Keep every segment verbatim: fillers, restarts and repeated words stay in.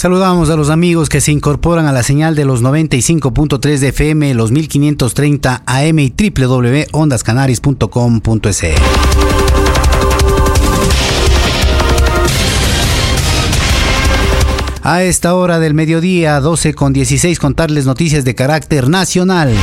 Saludamos a los amigos que se incorporan a la señal de los noventa y cinco punto tres de F M, los mil quinientos treinta A M y doble u doble u doble u punto ondas canaris punto com punto es. A esta hora del mediodía, doce con dieciséis, contarles noticias de carácter nacional.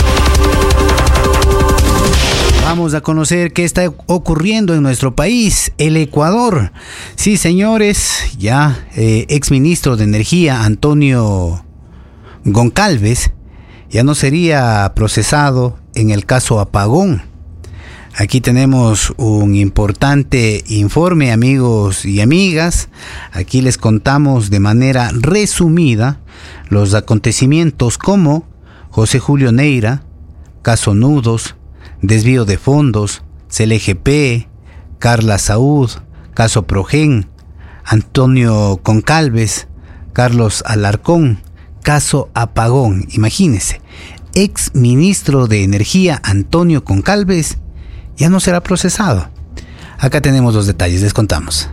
Vamos a conocer qué está ocurriendo en nuestro país, el Ecuador. Sí, señores, ya eh, exministro de Energía Antonio Goncalves ya no sería procesado en el caso Apagón. Aquí tenemos un importante informe, amigos y amigas. Aquí les contamos de manera resumida los acontecimientos como José Julio Neira, caso Nudos, desvío de fondos, C L G P, Carla Saúd, caso Progen, Antonio Goncalves, Carlos Alarcón, caso Apagón. Imagínense, ex ministro de Energía Antonio Goncalves ya no será procesado. Acá tenemos los detalles, les contamos.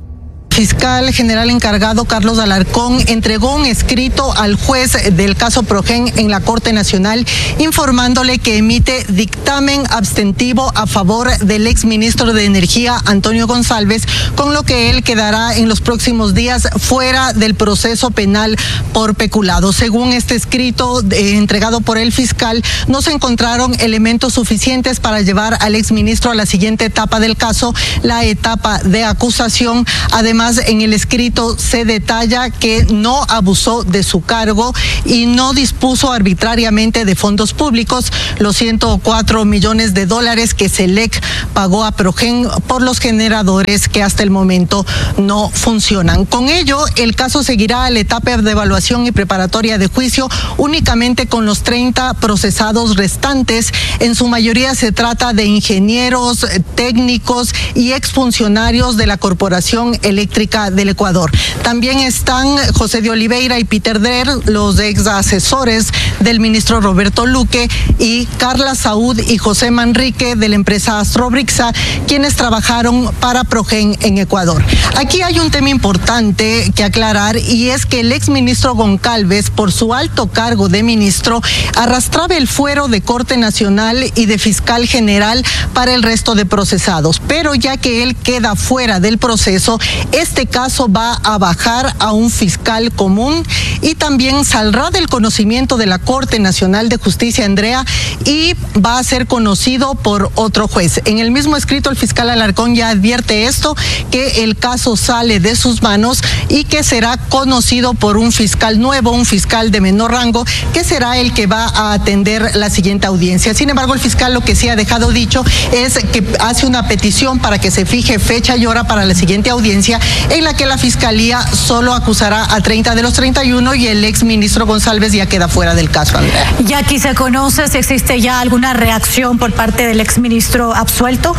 Fiscal general encargado Carlos Alarcón entregó un escrito al juez del caso Progen en la Corte Nacional informándole que emite dictamen abstentivo a favor del exministro de Energía Antonio Goncalves, con lo que él quedará en los próximos días fuera del proceso penal por peculado. Según este escrito eh, entregado por el fiscal, no se encontraron elementos suficientes para llevar al exministro a la siguiente etapa del caso, la etapa de acusación. Además, en el escrito se detalla que no abusó de su cargo y no dispuso arbitrariamente de fondos públicos, los ciento cuatro millones de dólares que C E L E C pagó a Progen por los generadores que hasta el momento no funcionan. Con ello, el caso seguirá a la etapa de evaluación y preparatoria de juicio únicamente con los treinta procesados restantes. En su mayoría se trata de ingenieros, técnicos y exfuncionarios de la Corporación Eléctrica del Ecuador. También están José de Oliveira y Peter Dreher, los ex asesores del ministro Roberto Luque, y Carla Saúd y José Manrique de la empresa Astrobrixa, quienes trabajaron para Progen en Ecuador. Aquí hay un tema importante que aclarar, y es que el ex ministro Goncalves, por su alto cargo de ministro, arrastraba el fuero de Corte Nacional y de fiscal general para el resto de procesados, pero ya que él queda fuera del proceso, este caso va a bajar a un fiscal común y también saldrá del conocimiento de la Corte Nacional de Justicia, Andrea, y va a ser conocido por otro juez. En el mismo escrito, el fiscal Alarcón ya advierte esto, que el caso sale de sus manos y que será conocido por un fiscal nuevo, un fiscal de menor rango, que será el que va a atender la siguiente audiencia. Sin embargo, el fiscal lo que sí ha dejado dicho es que hace una petición para que se fije fecha y hora para la siguiente audiencia, en la que la Fiscalía solo acusará a treinta de los treinta y uno y el ex ministro Goncalves ya queda fuera del caso, Andrea. ¿Ya aquí se conoce si existe ya alguna reacción por parte del ex ministro absuelto?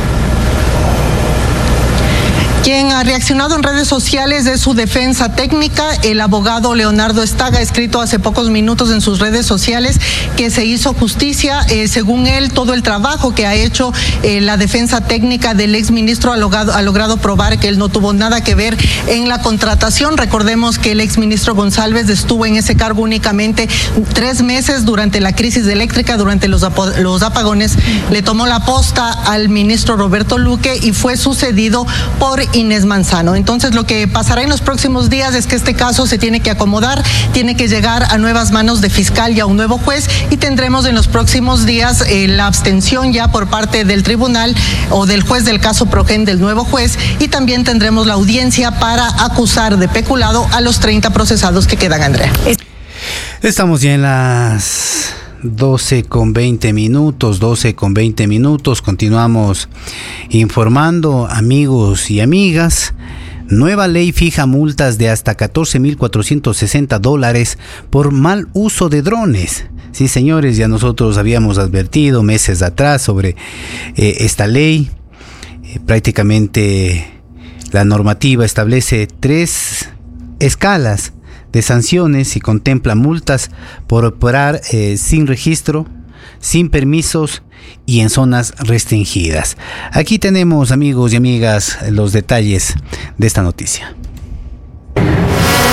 Quien ha reaccionado en redes sociales es su defensa técnica, el abogado Leonardo Estaga, ha escrito hace pocos minutos en sus redes sociales que se hizo justicia. Eh, según él, todo el trabajo que ha hecho eh, la defensa técnica del exministro ha logrado, ha logrado probar que él no tuvo nada que ver en la contratación. Recordemos que el exministro Goncalves estuvo en ese cargo únicamente tres meses durante la crisis eléctrica, durante los, los apagones. Le tomó la posta al ministro Roberto Luque y fue sucedido por Inés Manzano. Entonces, lo que pasará en los próximos días es que este caso se tiene que acomodar, tiene que llegar a nuevas manos de fiscal y a un nuevo juez, y tendremos en los próximos días eh, la abstención ya por parte del tribunal o del juez del caso Progen, del nuevo juez, y también tendremos la audiencia para acusar de peculado a los treinta procesados que quedan, Andrea. Estamos ya en las doce con veinte minutos, doce con veinte minutos. Continuamos informando, amigos y amigas. Nueva ley fija multas de hasta catorce mil cuatrocientos sesenta dólares por mal uso de drones. Sí, señores, ya nosotros habíamos advertido meses atrás sobre eh, esta ley. Eh, prácticamente la normativa establece tres escalas de sanciones y contempla multas por operar eh, sin registro, sin permisos y en zonas restringidas. Aquí tenemos, amigos y amigas, los detalles de esta noticia.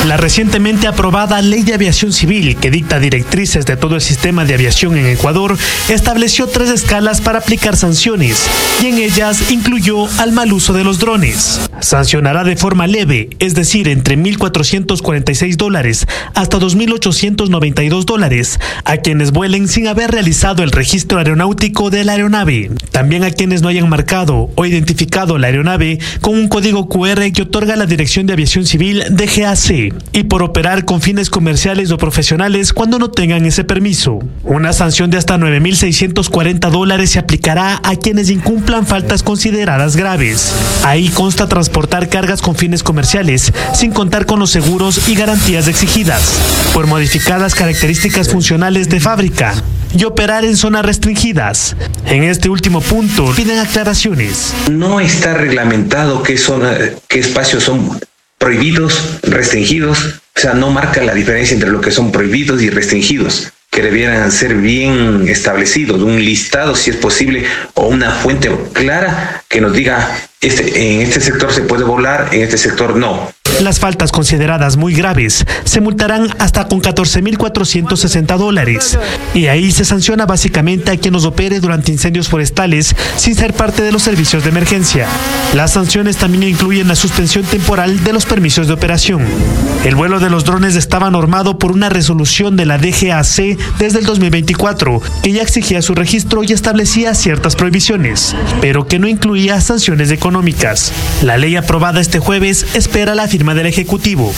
La recientemente aprobada Ley de Aviación Civil, que dicta directrices de todo el sistema de aviación en Ecuador, estableció tres escalas para aplicar sanciones, y en ellas incluyó al mal uso de los drones. Sancionará de forma leve, es decir, entre mil cuatrocientos cuarenta y seis dólares hasta dos mil ochocientos noventa y dos dólares, a quienes vuelen sin haber realizado el registro aeronáutico de la aeronave. También a quienes no hayan marcado o identificado la aeronave con un código cu erre que otorga la Dirección de Aviación Civil D G A C, y por operar con fines comerciales o profesionales cuando no tengan ese permiso. Una sanción de hasta nueve mil seiscientos cuarenta dólares se aplicará a quienes incumplan faltas consideradas graves. Ahí consta transportar cargas con fines comerciales sin contar con los seguros y garantías exigidas, por modificadas características funcionales de fábrica y operar en zonas restringidas. En este último punto piden aclaraciones. No está reglamentado qué zona, qué espacios son prohibidos, restringidos, o sea, no marca la diferencia entre lo que son prohibidos y restringidos, que debieran ser bien establecidos, un listado si es posible, o una fuente clara que nos diga, este, en este sector se puede volar, en este sector no. Las faltas consideradas muy graves se multarán hasta con catorce mil cuatrocientos sesenta dólares, y ahí se sanciona básicamente a quien los opere durante incendios forestales sin ser parte de los servicios de emergencia. Las sanciones también incluyen la suspensión temporal de los permisos de operación. El vuelo de los drones estaba normado por una resolución de la D G A C desde el dos mil veinticuatro, que ya exigía su registro y establecía ciertas prohibiciones, pero que no incluía sanciones económicas. La ley aprobada este jueves espera la firma del Ejecutivo.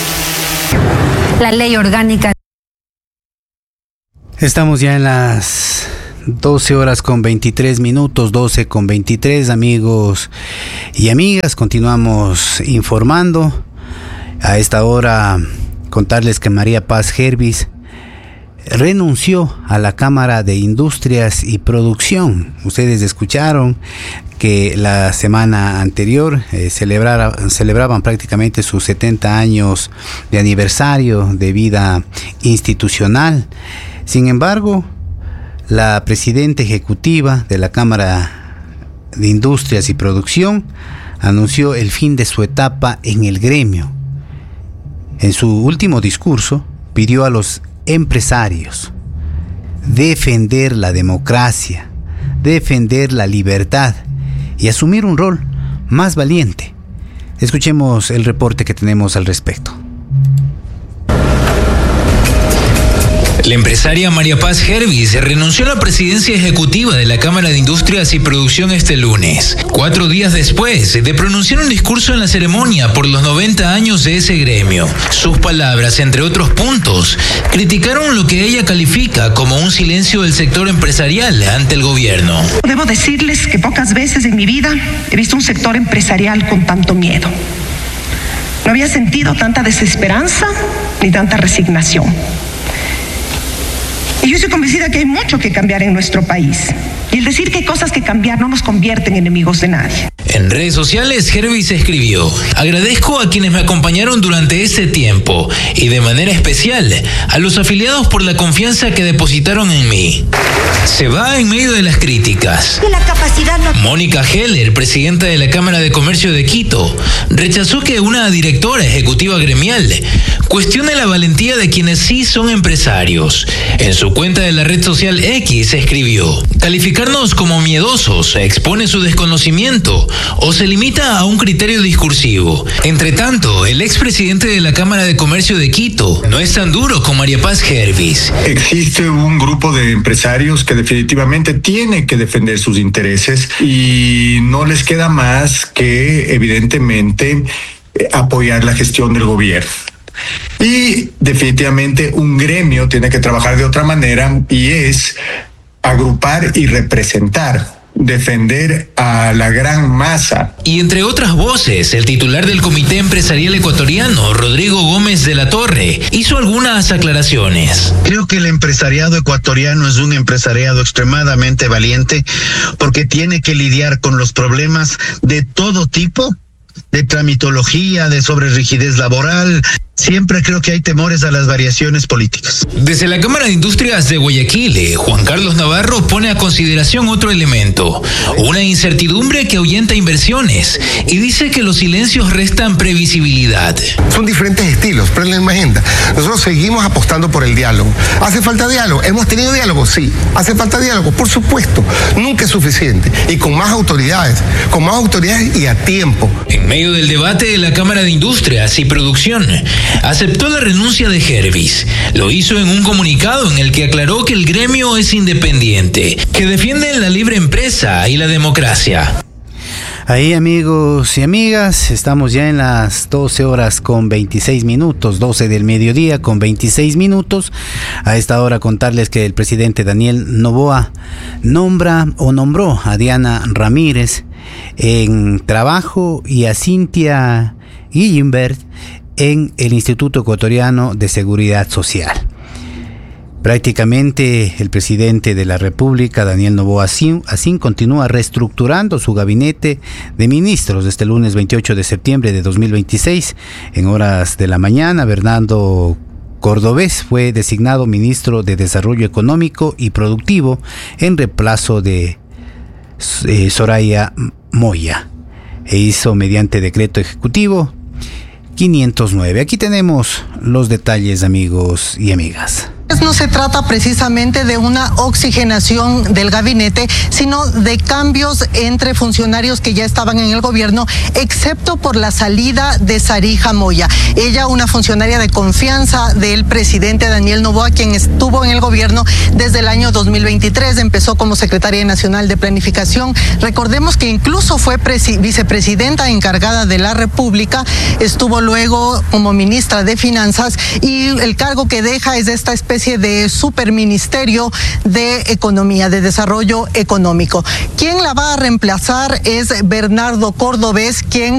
La ley orgánica. Estamos ya en las doce horas con veintitrés minutos, doce con veintitrés, amigos y amigas. Continuamos informando. A esta hora, contarles que María Paz Hervis renunció a la Cámara de Industrias y Producción. Ustedes escucharon que la semana anterior eh, celebrara, celebraban prácticamente sus setenta años de aniversario de vida institucional. Sin embargo, la presidenta ejecutiva de la Cámara de Industrias y Producción anunció el fin de su etapa en el gremio. En su último discurso, pidió a los empresarios defender la democracia, defender la libertad y asumir un rol más valiente. Escuchemos el reporte que tenemos al respecto. La empresaria María Paz Hervis renunció a la presidencia ejecutiva de la Cámara de Industrias y Producción este lunes, cuatro días después de pronunciar un discurso en la ceremonia por los noventa años de ese gremio. Sus palabras, entre otros puntos, criticaron lo que ella califica como un silencio del sector empresarial ante el gobierno. Debo decirles que pocas veces en mi vida he visto un sector empresarial con tanto miedo. No había sentido tanta desesperanza ni tanta resignación. Y yo estoy convencida que hay mucho que cambiar en nuestro país. Y el decir que hay cosas que cambiar no nos convierte en enemigos de nadie. En redes sociales, Hervis escribió: agradezco a quienes me acompañaron durante este tiempo y de manera especial a los afiliados por la confianza que depositaron en mí. Se va en medio de las críticas. La capacidad no... Mónica Heller, presidenta de la Cámara de Comercio de Quito, rechazó que una directora ejecutiva gremial cuestione la valentía de quienes sí son empresarios. En su cuenta de la red social X escribió: calificarnos como miedosos expone su desconocimiento o se limita a un criterio discursivo. Entre tanto, el expresidente de la Cámara de Comercio de Quito no es tan duro con María Paz Hervis. Existe un grupo de empresarios que definitivamente tiene que defender sus intereses y no les queda más que, evidentemente, apoyar la gestión del gobierno. Y definitivamente un gremio tiene que trabajar de otra manera, y es agrupar y representar, defender a la gran masa. Y entre otras voces, el titular del Comité Empresarial Ecuatoriano, Rodrigo Gómez de la Torre, hizo algunas aclaraciones. Creo que el empresariado ecuatoriano es un empresariado extremadamente valiente porque tiene que lidiar con los problemas de todo tipo, de tramitología, de sobrerrigidez laboral, Siempre creo que hay temores a las variaciones políticas. Desde la Cámara de Industrias de Guayaquil, Juan Carlos Navarro pone a consideración otro elemento, una incertidumbre que ahuyenta inversiones y dice que los silencios restan previsibilidad. Son diferentes estilos, pero en la misma agenda. Nosotros seguimos apostando por el diálogo. ¿Hace falta diálogo? ¿Hemos tenido diálogo? Sí. ¿Hace falta diálogo? Por supuesto. Nunca es suficiente. Y con más autoridades, con más autoridades y a tiempo. En medio del debate de la Cámara de Industrias y Producción, aceptó la renuncia de Hervis. Lo hizo en un comunicado en el que aclaró que el gremio es independiente, que defiende la libre empresa y la democracia. Ahí, amigos y amigas, estamos ya en las doce horas con veintiséis minutos, doce del mediodía con veintiséis minutos. A esta hora contarles que el presidente Daniel Noboa nombra o nombró a Diana Ramírez en trabajo y a Cintia Guillenberg en el Instituto Ecuatoriano de Seguridad Social. Prácticamente el presidente de la República, Daniel Noboa Asín, continúa reestructurando su gabinete de ministros. Este lunes veintiocho de septiembre de dos mil veintiséis, en horas de la mañana, Bernardo Cordobés fue designado ministro de Desarrollo Económico y Productivo en reemplazo de eh, Soraya Moya, e hizo mediante decreto ejecutivo quinientos nueve. Aquí tenemos los detalles, amigos y amigas. No se trata precisamente de una oxigenación del gabinete, sino de cambios entre funcionarios que ya estaban en el gobierno, excepto por la salida de Sarija Moya. Ella, una funcionaria de confianza del presidente Daniel Noboa, quien estuvo en el gobierno desde el año dos mil veintitrés, empezó como secretaria nacional de planificación. Recordemos que incluso fue vicepresidenta encargada de la República, estuvo luego como ministra de Finanzas y el cargo que deja es esta especie de superministerio de Economía, de Desarrollo Económico. Quien la va a reemplazar es Bernardo Cordobés, quien